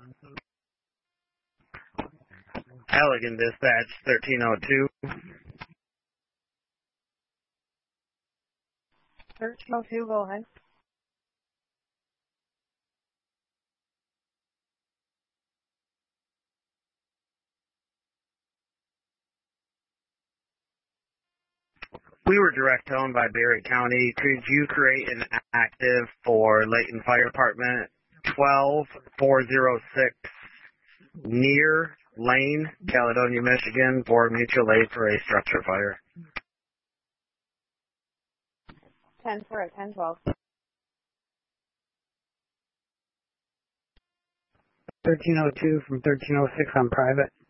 Allegan Dispatch 1302. 1302, go ahead. We were direct owned by Barrett County. Could you create an active for Layton Fire Department 12406 near Lane, Caledonia, Michigan, for mutual aid for a structure fire? 10 for it, 1012. 1302 from 1306 on private.